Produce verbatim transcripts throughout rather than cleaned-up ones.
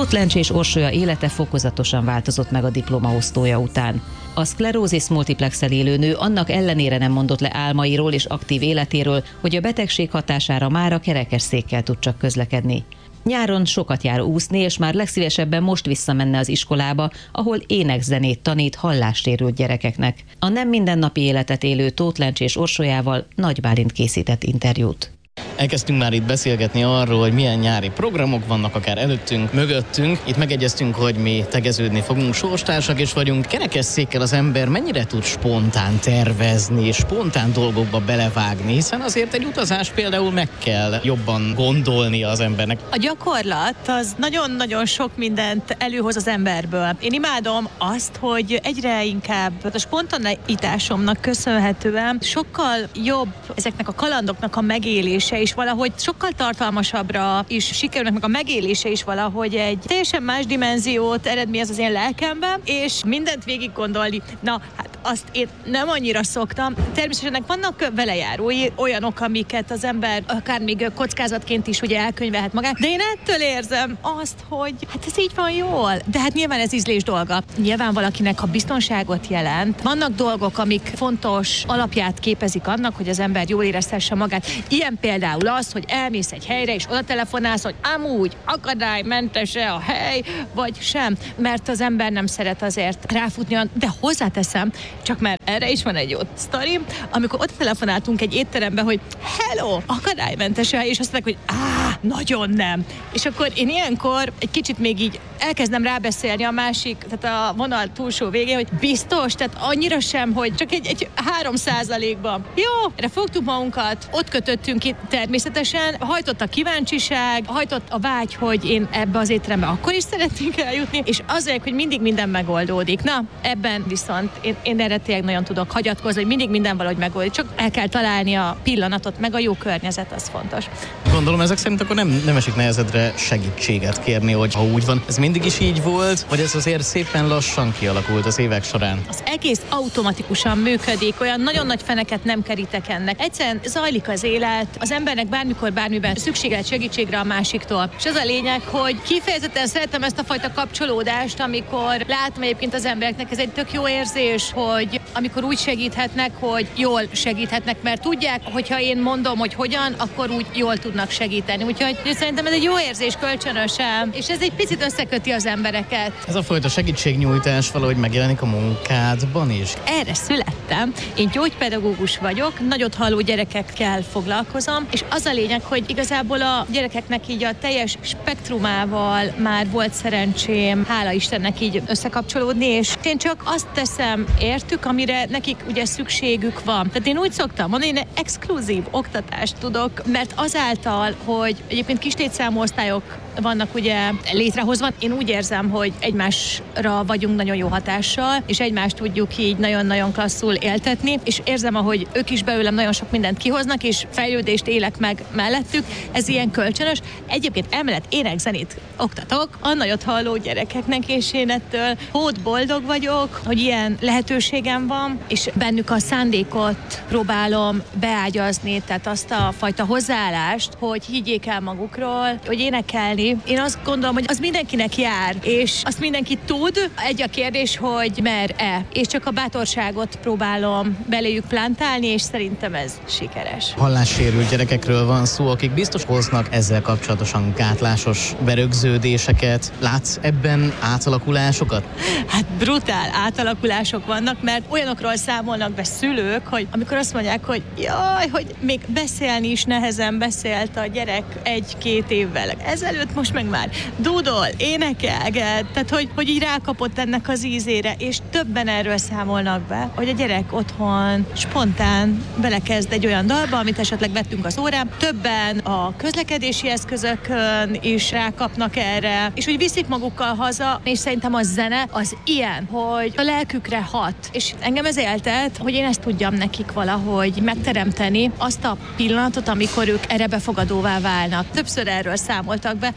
Tóth Lencsés Orsolya élete fokozatosan változott meg a diplomaosztója után. A szklerózis multiplexel élő nő annak ellenére nem mondott le álmairól és aktív életéről, hogy a betegség hatására már a kerekesszékkel tud csak közlekedni. Nyáron sokat jár úszni, és már legszívesebben most visszamenne az iskolába, ahol énekzenét tanít hallássérült gyerekeknek. A nem mindennapi életet élő Tóth Lencsés Orsolyával Nagy Bálint készített interjút. Elkezdtünk már itt beszélgetni arról, hogy milyen nyári programok vannak akár előttünk, mögöttünk. Itt megegyeztünk, hogy mi tegeződni fogunk, sorstársak is vagyunk. Kerekesszékkel az ember mennyire tud spontán tervezni, és spontán dolgokba belevágni, hiszen azért egy utazás például meg kell jobban gondolnia az embernek. A gyakorlat az nagyon-nagyon sok mindent előhoz az emberből. Én imádom azt, hogy egyre inkább a spontaneitásomnak köszönhetően sokkal jobb ezeknek a kalandoknak a megélése, és valahogy sokkal tartalmasabbra is sikerülnek, meg a megélése is valahogy egy teljesen más dimenziót eredményez az én lelkemben, és mindent végig gondolni. Na, hát azt én nem annyira szoktam. Természetesen vannak velejárói, olyanok, amiket az ember akár még kockázatként is ugye elkönyvelhet magát, de én ettől érzem azt, hogy hát ez így van jól. De hát nyilván ez ízlés dolga. Nyilván valakinek a biztonságot jelent. Vannak dolgok, amik fontos alapját képezik annak, hogy az ember jól érezhesse magát. Ilyen például az, hogy elmész egy helyre, és oda telefonálsz, hogy amúgy akadálymentes-e a hely, vagy sem, mert az ember nem szeret azért ráfutni, de hozzáteszem, csak mert erre is van egy jó sztorim, amikor oda telefonáltunk egy étterembe, hogy hello, akadálymentes-e, és azt mondták, hogy áh, nagyon nem. És akkor én ilyenkor egy kicsit még így elkezdem rábeszélni a másik, tehát a vonal túlsó végén, hogy biztos, tehát annyira sem, hogy csak egy, egy három százalékban. Jó, erre fogtuk magunkat, ott kötöttünk ki természetesen, hajtott a kíváncsiság, hajtott a vágy, hogy én ebbe az étterembe akkor is szeretnénk eljutni, és azért, hogy mindig minden megoldódik. Na, ebben viszont én, én erre tényleg nagyon tudok hagyatkozni, hogy mindig minden valahogy megoldódik, csak el kell találni a pillanatot, meg a jó környezet, az fontos. Gondolom, ezek szerint akkor nem, nem esik nehezedre segítséget kérni, hogy ha úgy van, ez mindig is így volt, vagy ez azért szépen lassan kialakult az évek során? Az egész automatikusan működik, olyan nagyon nagy feneket nem kerítek ennek. Egyszerűen zajlik az élet, az embernek bármikor, bármiben szüksége lehet segítségre a másiktól. És az a lényeg, hogy kifejezetten szeretem ezt a fajta kapcsolódást, amikor látom egyébként az embereknek, ez egy tök jó érzés, hogy amikor úgy segíthetnek, hogy jól segíthetnek, mert tudják, hogyha én mondom, hogy hogyan, akkor úgy jól tudnak segíteni. Úgyhogy szerintem ez egy jó érzés kölcsönösen, és ez egy picit összeköti az embereket. Ez a fajta segítségnyújtás valahogy megjelenik a munkádban is? Erre születtem. Én gyógypedagógus vagyok, nagyot halló gyerekekkel foglalkozom, és az a lényeg, hogy igazából a gyerekeknek így a teljes spektrumával már volt szerencsém, hála Istennek így összekapcsolódni, és én csak azt teszem értük, amire nekik ugye szükségük van. Tehát én úgy szoktam mondani, én exkluzív oktatást tudok, mert azáltal, hogy egyébként kis létszámú osztályok vannak ugye létrehozva, én úgy érzem, hogy egymásra vagyunk nagyon jó hatással, és egymást tudjuk így nagyon-nagyon klasszul éltetni, és érzem, ahogy ők is belőlem nagyon sok mindent kihoznak, és fejlődést élek meg mellettük, ez ilyen kölcsönös. Egyébként emellett énekzenét oktatok a nagyot halló gyerekeknek, és én ettől hót boldog vagyok, hogy ilyen lehetőségem van, és bennük a szándékot próbálom beágyazni, tehát azt a fajta hozzáállást, hogy higgyék el magukról, hogy énekelni. Én azt gondolom, hogy az mindenkinek jár, és azt mindenki tud. Egy a kérdés, hogy mer-e. És csak a bátorságot próbálom beléjük plántálni, és szerintem ez sikeres. Hallássérült gyerekekről van szó, akik biztos hoznak ezzel kapcsolatosan gátlásos berögződéseket. Látsz ebben átalakulásokat? Hát brutál átalakulások vannak, mert olyanokról számolnak be szülők, hogy amikor azt mondják, hogy jaj, hogy még beszélni is nehezen beszélt a gyerek egy-két évvel ezelőtt, most meg már dúdol, énekelget, tehát hogy, hogy így rákapott ennek az ízére, és többen erről számolnak be, hogy a gyerek otthon spontán belekezd egy olyan dalba, amit esetleg vettünk az órán, többen a közlekedési eszközökön is rákapnak erre, és úgy viszik magukkal haza, és szerintem a zene az ilyen, hogy a lelkükre hat, és engem ez éltet, hogy én ezt tudjam nekik valahogy megteremteni, azt a pillanatot, amikor ők erre befogadóvá válnak. Többször erről számoltak be,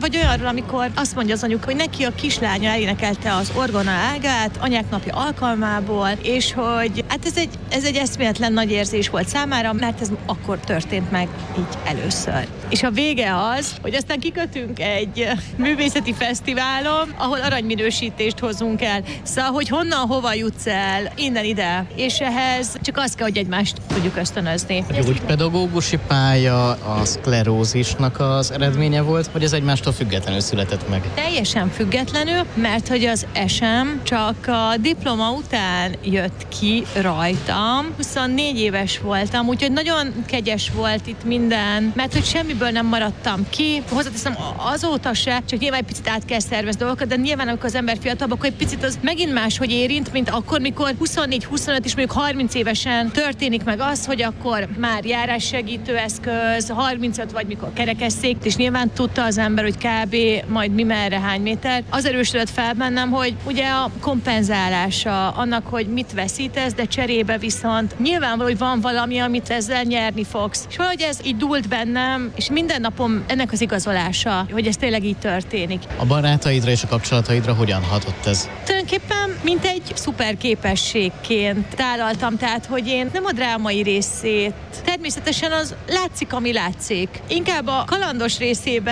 Vagy olyanról, amikor azt mondja az anyuk, hogy neki a kislánya elénekelte az orgona ágát anyák napja alkalmából, és hogy hát ez egy, ez egy eszméletlen nagy érzés volt számára, mert ez akkor történt meg így először. És a vége az, hogy aztán kikötünk egy művészeti fesztiválon, ahol aranyminősítést hozunk el. Szóval, hogy honnan, hova jutsz el, innen ide. És ehhez csak az kell, hogy egymást tudjuk ösztönözni. A gyógypedagógusi pálya a szklerózisnak az eredménye volt, vagy ez egymástól függetlenül született meg? Teljesen függetlenül, mert hogy az esem csak a diploma után jött ki rajtam. huszonnégy éves voltam, úgyhogy nagyon kegyes volt itt minden, mert hogy semmiből nem maradtam ki. Hozzáteszem azóta se, csak nyilván egy picit át kell szervezni dolgokat, de nyilván amikor az ember fiatalabb, akkor egy picit az megint máshogy érint, mint akkor, mikor huszonnégy huszonöt és mondjuk harminc évesen történik meg az, hogy akkor már járássegítő eszköz, harmincöt vagy mikor kerekesszék, és nyilván tudta az ember, hogy kb. Majd mi merre, hány méter. Az erősödött fel bennem, hogy ugye a kompenzálása annak, hogy mit veszítesz, de cserébe viszont nyilvánvaló, hogy van valami, amit ezzel nyerni fogsz. És valahogy ez így dúlt bennem, és minden napom ennek az igazolása, hogy ez tényleg így történik. A barátaidra és a kapcsolataidra hogyan hatott ez? Tulajdonképpen mint egy szuper képességként tálaltam, tehát hogy én nem a drámai részét, természetesen az látszik, ami látszik. Inkább a kalandos részébe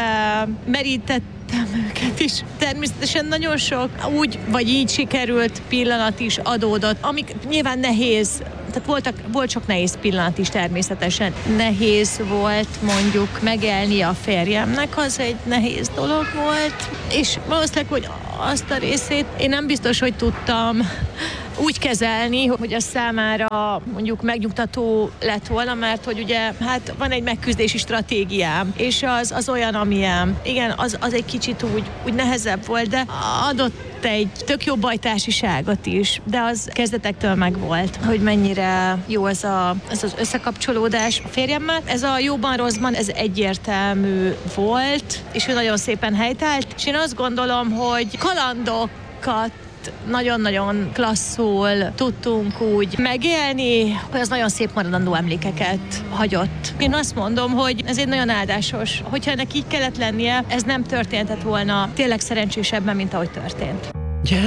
merítettem őket is. Természetesen nagyon sok úgy vagy így sikerült pillanat is adódott, amik nyilván nehéz. Tehát voltak, volt sok nehéz pillanat is természetesen. Nehéz volt mondjuk megélni a férjemnek, az egy nehéz dolog volt, és valószínűleg, hogy azt a részét én nem biztos, hogy tudtam úgy kezelni, hogy az számára mondjuk megnyugtató lett volna, mert hogy ugye hát van egy megküzdési stratégiám, és az, az olyan, amilyen. Igen, az, az egy kicsit úgy, úgy nehezebb volt, de adott egy tök jó bajtársiságot is, de az kezdetektől megvolt, hogy mennyire jó ez, a, ez az összekapcsolódás a férjemmel. Ez a jóban, rosszban, ez egyértelmű volt, és ő nagyon szépen helytált, és én azt gondolom, hogy kalandokat nagyon-nagyon klasszul tudtunk úgy megélni, hogy az nagyon szép maradandó emlékeket hagyott. Én azt mondom, hogy ez egy nagyon áldásos. Hogyha ennek így kellett lennie, ez nem történhetett volna tényleg szerencsésebben, mint ahogy történt.